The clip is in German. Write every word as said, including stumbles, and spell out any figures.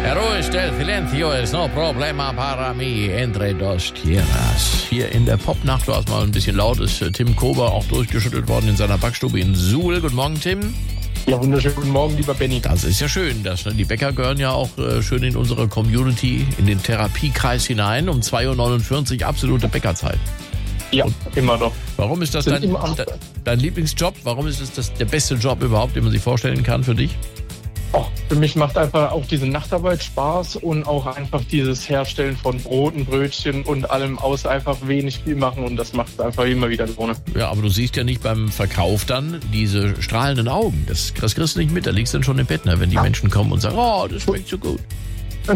Eroes del silencio es no problema para mí entre dos tierras. Hier in der Popnacht war es mal ein bisschen laut, ist Tim Kober auch durchgeschüttelt worden in seiner Backstube in Suhl. Guten Morgen, Tim. Ja, wunderschönen guten Morgen, lieber Benny. Das ist ja schön. Das, die Bäcker gehören ja auch äh, schön in unsere Community, in den Therapiekreis hinein. Um zwei Uhr neunundvierzig absolute Bäckerzeit. Ja, Und immer noch. Warum ist das dein, de, dein Lieblingsjob? Warum ist es das der beste Job überhaupt, den man sich vorstellen kann für dich? Oh, für mich macht einfach auch diese Nachtarbeit Spaß und auch einfach dieses Herstellen von Broten, Brötchen und allem aus einfach wenig viel machen und das macht einfach immer wieder Laune. Ja, aber du siehst ja nicht beim Verkauf dann diese strahlenden Augen. Das, das kriegst du nicht mit, da liegst du dann schon im Bett, ne, wenn die ja. Menschen kommen und sagen, oh, das schmeckt so gut.